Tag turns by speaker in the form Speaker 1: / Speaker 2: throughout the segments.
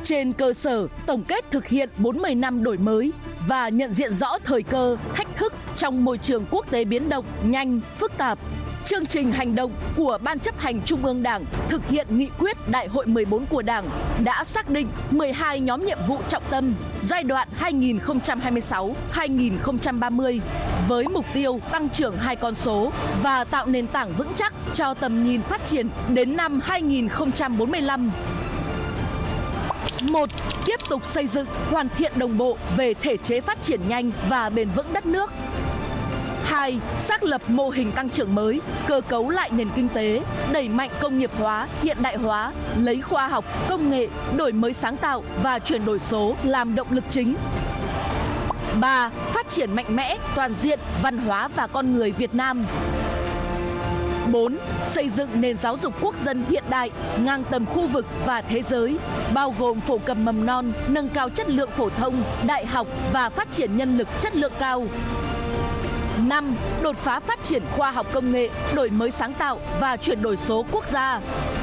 Speaker 1: Trên cơ sở tổng kết thực hiện 40 năm đổi mới và nhận diện rõ thời cơ, thách thức trong môi trường quốc tế biến động nhanh, phức tạp, chương trình hành động của Ban chấp hành Trung ương Đảng thực hiện nghị quyết Đại hội 14 của Đảng đã xác định 12 nhóm nhiệm vụ trọng tâm giai đoạn 2026-2030 với mục tiêu tăng trưởng 2 con số và tạo nền tảng vững chắc cho tầm nhìn phát triển đến năm 2045. 1. Tiếp tục xây dựng, hoàn thiện đồng bộ về thể chế phát triển nhanh và bền vững đất nước. 2. Xác lập mô hình tăng trưởng mới, cơ cấu lại nền kinh tế, đẩy mạnh công nghiệp hóa, hiện đại hóa, lấy khoa học, công nghệ, đổi mới sáng tạo và chuyển đổi số làm động lực chính. 3. Phát triển mạnh mẽ, toàn diện, văn hóa và con người Việt Nam. 4. Xây dựng nền giáo dục quốc dân hiện đại, ngang tầm khu vực và thế giới, bao gồm phổ cập mầm non, nâng cao chất lượng phổ thông, đại học và phát triển nhân lực chất lượng cao. 5. Đột phá phát triển khoa học công nghệ, đổi mới sáng tạo và chuyển đổi số quốc gia.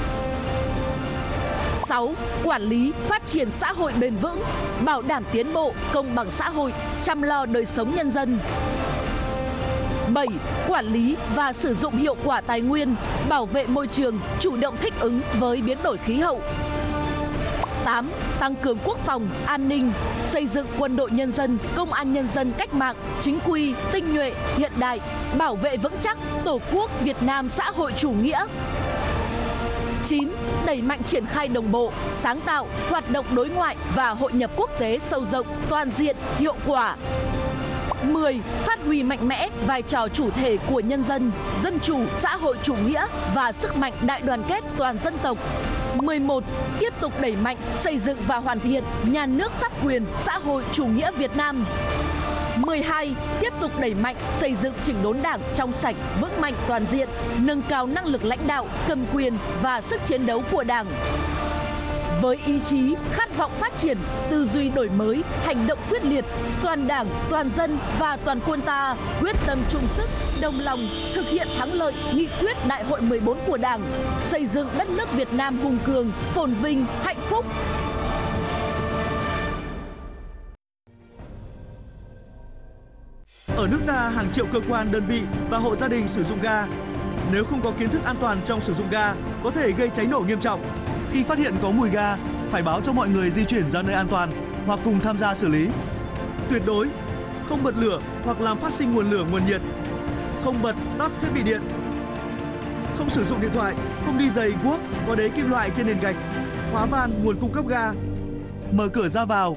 Speaker 1: 6. Quản lý, phát triển xã hội bền vững, bảo đảm tiến bộ, công bằng xã hội, chăm lo đời sống nhân dân. 7. Quản lý và sử dụng hiệu quả tài nguyên, bảo vệ môi trường, chủ động thích ứng với biến đổi khí hậu. 8. Tăng cường quốc phòng, an ninh, xây dựng quân đội nhân dân, công an nhân dân cách mạng, chính quy, tinh nhuệ, hiện đại, bảo vệ vững chắc Tổ quốc Việt Nam xã hội chủ nghĩa. 9. Đẩy mạnh triển khai đồng bộ, sáng tạo, hoạt động đối ngoại và hội nhập quốc tế sâu rộng, toàn diện, hiệu quả. 10. Phát huy mạnh mẽ vai trò chủ thể của nhân dân, dân chủ, xã hội chủ nghĩa và sức mạnh đại đoàn kết toàn dân tộc. 11. Tiếp tục đẩy mạnh xây dựng và hoàn thiện nhà nước pháp quyền xã hội chủ nghĩa Việt Nam. 12. Tiếp tục đẩy mạnh xây dựng chỉnh đốn Đảng trong sạch, vững mạnh toàn diện, nâng cao năng lực lãnh đạo, cầm quyền và sức chiến đấu của Đảng. Với ý chí, khát vọng phát triển, tư duy đổi mới, hành động quyết liệt, toàn Đảng, toàn dân và toàn quân ta quyết tâm chung sức, đồng lòng thực hiện thắng lợi nghị quyết Đại hội 14 của Đảng, xây dựng đất nước Việt Nam hùng cường, phồn vinh, hạnh phúc.
Speaker 2: Ở nước ta, hàng triệu cơ quan, đơn vị và hộ gia đình sử dụng ga. Nếu không có kiến thức an toàn trong sử dụng ga, có thể gây cháy nổ nghiêm trọng. Khi phát hiện có mùi ga, phải báo cho mọi người di chuyển ra nơi an toàn hoặc cùng tham gia xử lý. Tuyệt đối không bật lửa hoặc làm phát sinh nguồn lửa, nguồn nhiệt. Không bật, tắt thiết bị điện. Không sử dụng điện thoại, không đi giày, guốc có đế kim loại trên nền gạch. Khóa van nguồn cung cấp ga. Mở cửa ra vào